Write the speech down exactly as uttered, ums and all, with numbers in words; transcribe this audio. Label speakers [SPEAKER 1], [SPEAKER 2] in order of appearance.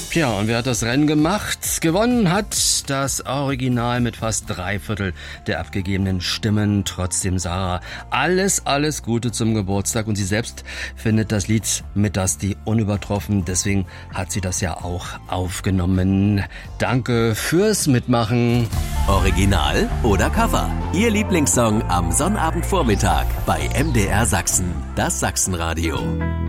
[SPEAKER 1] Tja, und wer hat das Rennen gemacht? Gewonnen hat das Original mit fast drei Viertel der abgegebenen Stimmen. Trotzdem Sarah, alles, alles Gute zum Geburtstag. Und sie selbst findet das Lied mit Dusty unübertroffen. Deswegen hat sie das ja auch aufgenommen. Danke fürs Mitmachen.
[SPEAKER 2] Original oder Cover? Ihr Lieblingssong am Sonnabendvormittag bei M D R Sachsen, das Sachsenradio.